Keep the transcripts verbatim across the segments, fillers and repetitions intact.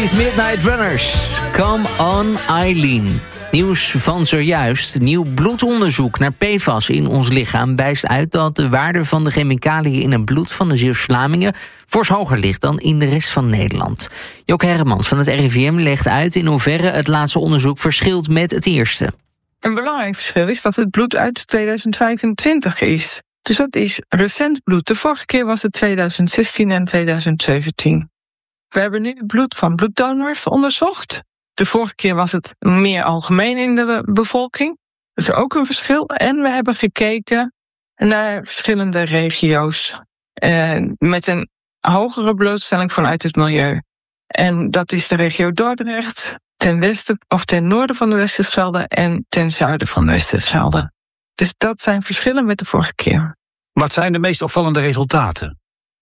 Pixies, Midnight Runners. Come on, Eileen. Nieuws van zojuist. Nieuw bloedonderzoek naar P F A S in ons lichaam wijst uit dat de waarde van de chemicaliën in het bloed van de Zeeuws-Vlamingen fors hoger ligt dan in de rest van Nederland. Joke Herremans van het R I V M legt uit in hoeverre het laatste onderzoek verschilt met het eerste. Een belangrijk verschil is dat het bloed uit tweeduizend vijfentwintig is. Dus dat is recent bloed. De vorige keer was het tweeduizend zestien en tweeduizend zeventien. We hebben nu het bloed van bloeddonors onderzocht. De vorige keer was het meer algemeen in de bevolking. Dat is ook een verschil. En we hebben gekeken naar verschillende regio's. Eh, met een hogere blootstelling vanuit het milieu. En dat is de regio Dordrecht, ten westen of ten noorden van de Westerschelde en ten zuiden van de Westerschelde. Dus dat zijn verschillen met de vorige keer. Wat zijn de meest opvallende resultaten?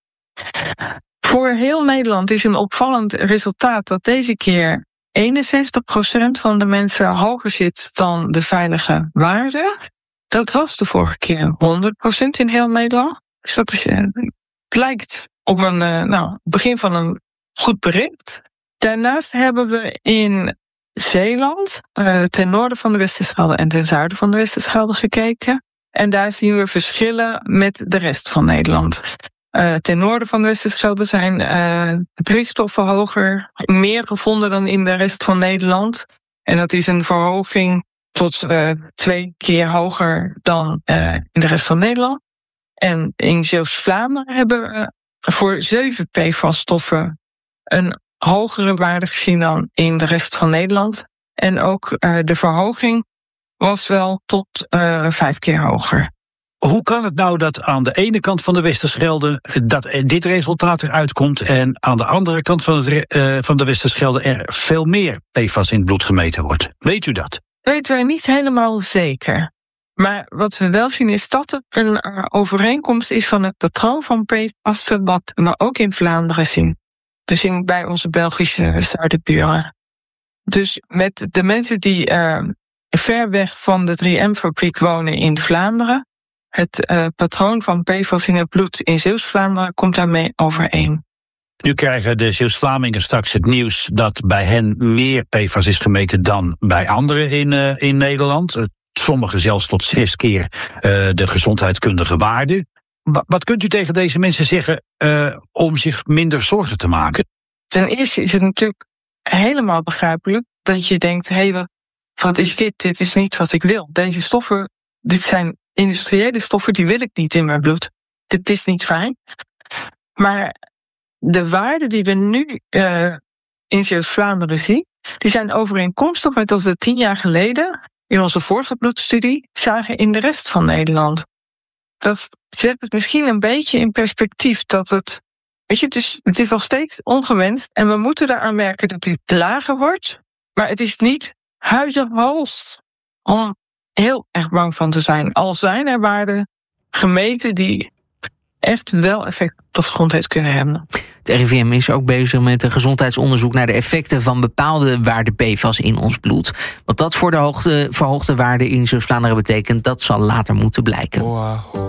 Voor heel Nederland is een opvallend resultaat dat deze keer eenenzestig procent van de mensen hoger zit dan de veilige waarde. Dat was de vorige keer honderd procent in heel Nederland. Dus dat is, het lijkt op een nou, begin van een goed bericht. Daarnaast hebben we in Zeeland, uh, ten noorden van de Westerschelde en ten zuiden van de Westerschelde gekeken. En daar zien we verschillen met de rest van Nederland. Uh, ten noorden van de Westerschelde zijn uh, drie stoffen hoger, meer gevonden dan in de rest van Nederland. En dat is een verhoging tot uh, twee keer hoger dan uh, in de rest van Nederland. En in Zeeuws-Vlaanderen hebben we voor zeven P F A S-stoffen een hogere waarde gezien dan in de rest van Nederland. En ook uh, de verhoging was wel tot uh, vijf keer hoger. Hoe kan het nou dat aan de ene kant van de Westerschelde dat dit resultaat eruit komt en aan de andere kant van, het, uh, van de Westerschelde er veel meer P F A S in het bloed gemeten wordt? Weet u dat? Dat weten wij niet helemaal zeker. Maar wat we wel zien is dat het een overeenkomst is van het patroon van P F A S wat we ook in Vlaanderen zien. Dus in, bij onze Belgische zuidenburen. Dus met de mensen die uh, ver weg van de drie M-fabriek wonen in Vlaanderen, het uh, patroon van P F A S in het bloed in Zeeuws-Vlaanderen komt daarmee overeen. Nu krijgen de Zeeuws-Vlamingen straks het nieuws dat bij hen meer P F A S is gemeten dan bij anderen in, uh, in Nederland. Sommigen zelfs tot zes keer uh, de gezondheidskundige waarde. Wat, wat kunt u tegen deze mensen zeggen uh, om zich minder zorgen te maken? Ten eerste is het natuurlijk helemaal begrijpelijk dat je denkt, hé, hey, wat, wat is dit? Dit is niet wat ik wil. Deze stoffen, dit zijn industriële stoffen, die wil ik niet in mijn bloed. Dit is niet fijn. Maar de waarden die we nu uh, in Zeeuws-Vlaanderen zien, die zijn overeenkomstig met wat we tien jaar geleden in onze vorige bloedstudie zagen in de rest van Nederland. Dat zet het misschien een beetje in perspectief dat het, weet je, dus het is nog steeds ongewenst en we moeten daaraan werken dat dit lager wordt, maar het is niet huizenhoogst om heel erg bang van te zijn. Al zijn er waarden gemeten die echt wel effect op de gezondheid kunnen hebben. Het R I V M is ook bezig met een gezondheidsonderzoek naar de effecten van bepaalde waarden P F A S in ons bloed. Wat dat voor de hoogte, verhoogde waarden in Zeeuws-Vlaanderen betekent, dat zal later moeten blijken.